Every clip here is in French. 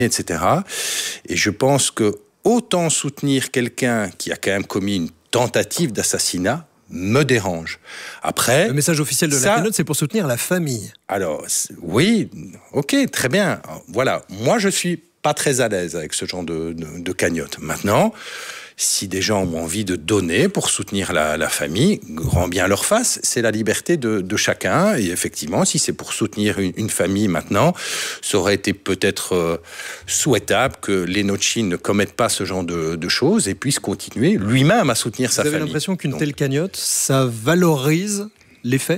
etc. Et je pense que autant soutenir quelqu'un qui a quand même commis une tentative d'assassinat me dérange. Après, le message officiel de la cagnotte, c'est pour soutenir la famille. Alors, oui, ok, très bien. Voilà, moi je suis pas très à l'aise avec ce genre de cagnotte. Maintenant, si des gens ont envie de donner pour soutenir la famille, grand bien leur fasse, c'est la liberté de chacun. Et effectivement, si c'est pour soutenir une famille maintenant, ça aurait été peut-être souhaitable que Lenocci ne commette pas ce genre de choses et puisse continuer lui-même à soutenir sa famille. Vous avez l'impression qu'une telle cagnotte, ça valorise les faits ?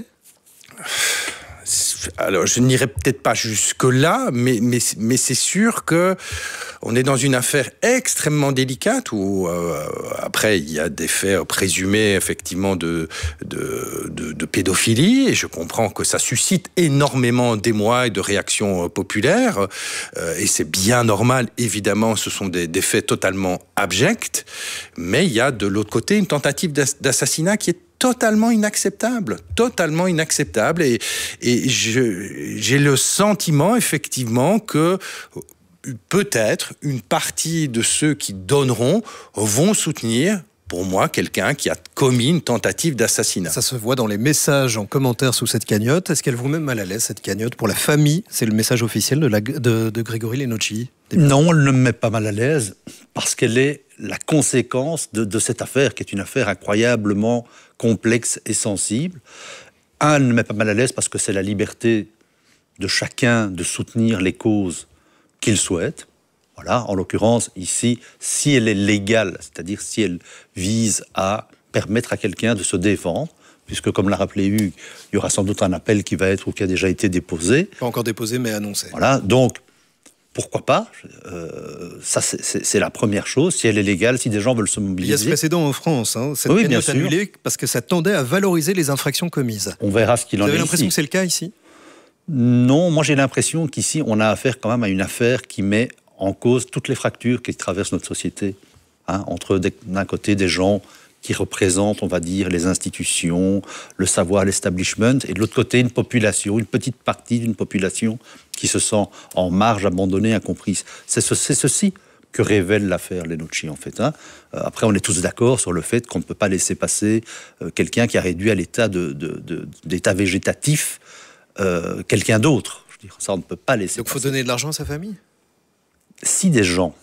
Alors, je n'irai peut-être pas jusque-là, mais c'est sûr que on est dans une affaire extrêmement délicate où, après, il y a des faits présumés, effectivement, de pédophilie, et je comprends que ça suscite énormément d'émoi et de réactions populaires, et c'est bien normal, évidemment, ce sont des faits totalement abjects, mais il y a de l'autre côté une tentative d'assassinat qui est totalement inacceptable, et j'ai le sentiment effectivement que peut-être une partie de ceux qui donneront vont soutenir, pour moi, quelqu'un qui a commis une tentative d'assassinat. Ça se voit dans les messages en commentaire sous cette cagnotte. Est-ce qu'elle vous met mal à l'aise, cette cagnotte, pour la famille? C'est le message officiel de Grégory Lenocci. Non, elle ne me met pas mal à l'aise parce qu'elle est la conséquence de cette affaire, qui est une affaire incroyablement complexe et sensible. Elle ne me met pas mal à l'aise parce que c'est la liberté de chacun de soutenir les causes qu'il souhaite. Voilà, en l'occurrence, ici, si elle est légale, c'est-à-dire si elle vise à permettre à quelqu'un de se défendre, puisque, comme l'a rappelé Hugues, il y aura sans doute un appel qui va être ou qui a déjà été déposé. Pas encore déposé, mais annoncé. Voilà, donc, pourquoi pas ça, c'est la première chose. Si elle est légale, si des gens veulent se mobiliser. Il y a ce précédent en France, hein, cette cagnotte annulée, parce que ça tendait à valoriser les infractions commises. On verra ce qu'il en est ici. Vous avez l'impression que c'est le cas ici ? Non, moi j'ai l'impression qu'ici, on a affaire quand même à une affaire qui met en cause toutes les fractures qui traversent notre société. Hein, entre d'un côté des gens qui représentent, on va dire, les institutions, le savoir, l'establishment, et de l'autre côté une population, une petite partie d'une population qui se sent en marge, abandonnée, incomprise. C'est ceci que révèle l'affaire Lenocci, en fait. Hein. Après, on est tous d'accord sur le fait qu'on ne peut pas laisser passer quelqu'un qui a réduit à l'état d'état végétatif quelqu'un d'autre. Je veux dire, ça, on ne peut pas laisser passer. Donc, il faut donner de l'argent à sa famille ? Si des gens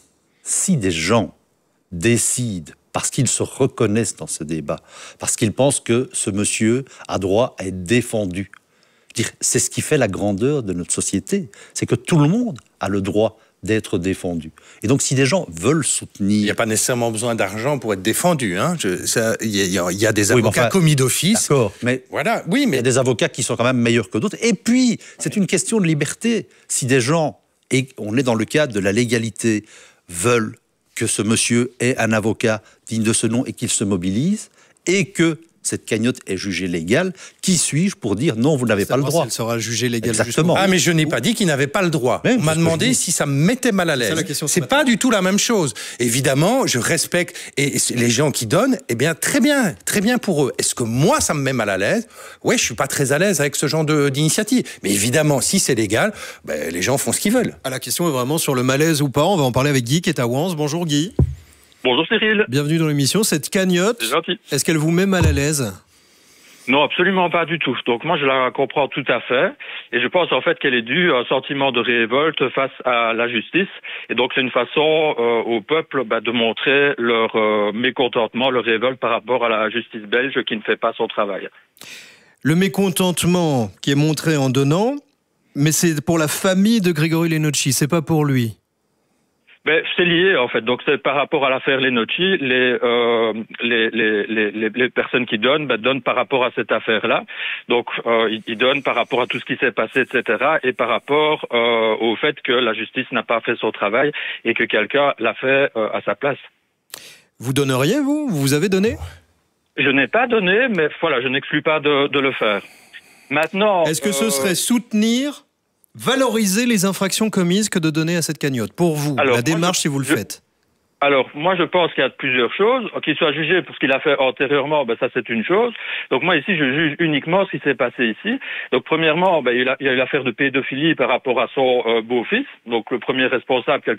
décident, parce qu'ils se reconnaissent dans ce débat, parce qu'ils pensent que ce monsieur a droit à être défendu, c'est ce qui fait la grandeur de notre société, c'est que tout le monde a le droit d'être défendu. Et donc, si des gens veulent soutenir... Il n'y a pas nécessairement besoin d'argent pour être défendu. Hein. Il y a des avocats commis d'office. D'accord, mais voilà, oui, mais il y a des avocats qui sont quand même meilleurs que d'autres. Et puis, c'est une question de liberté. Si des gens, et on est dans le cadre de la légalité, veulent que ce monsieur ait un avocat digne de ce nom et qu'il se mobilise, et que cette cagnotte est jugée légale, qui suis-je pour dire non, vous n'avez pas le droit? Elle sera jugée légale. Exactement. Ah, mais je n'ai pas dit qu'il n'avait pas le droit. On m'a demandé si ça me mettait mal à l'aise. C'est pas du tout la même chose. Évidemment, je respecte et les gens qui donnent, eh bien, très bien pour eux. Est-ce que moi, ça me met mal à l'aise? Ouais, je suis pas très à l'aise avec ce genre d'initiative. Mais évidemment, si c'est légal, ben, les gens font ce qu'ils veulent. Ah, la question est vraiment sur le malaise ou pas. On va en parler avec Guy qui est à Wans. Bonjour Guy. Bonjour Cyril. Bienvenue dans l'émission. Cette cagnotte, est-ce qu'elle vous met mal à l'aise? Non, absolument pas du tout. Donc moi, je la comprends tout à fait. Et je pense en fait qu'elle est due à un sentiment de révolte face à la justice. Et donc c'est une façon au peuple de montrer leur mécontentement, leur révolte par rapport à la justice belge qui ne fait pas son travail. Le mécontentement qui est montré en donnant, mais c'est pour la famille de Grégory Lenocci, c'est pas pour lui. Ben, c'est lié en fait. Donc c'est par rapport à l'affaire Lenocci, les personnes qui donnent donnent par rapport à cette affaire-là. Donc ils donnent par rapport à tout ce qui s'est passé, etc. Et par rapport au fait que la justice n'a pas fait son travail et que quelqu'un l'a fait à sa place. Vous donneriez, vous? Vous avez donné? Je n'ai pas donné, mais voilà, je n'exclus pas de le faire. Maintenant, est-ce que ce serait soutenir, valoriser les infractions commises que de donner à cette cagnotte? Pour vous, la démarche, si vous le faites. Alors, moi, je pense qu'il y a plusieurs choses. Qu'il soit jugé pour ce qu'il a fait antérieurement, ça, c'est une chose. Donc, moi, ici, je juge uniquement ce qui s'est passé ici. Donc, premièrement, il y a eu l'affaire de pédophilie par rapport à son beau-fils. Donc, le premier responsable,